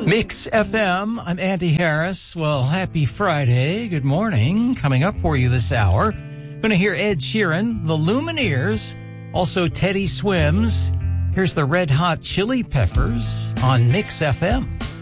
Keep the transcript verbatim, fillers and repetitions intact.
Mix F M, I'm Andy Harris. Well, happy Friday. Good morning. Coming up for you this hour, going to hear Ed Sheeran, the Lumineers, also Teddy Swims. Here's the Red Hot Chili Peppers on Mix F M.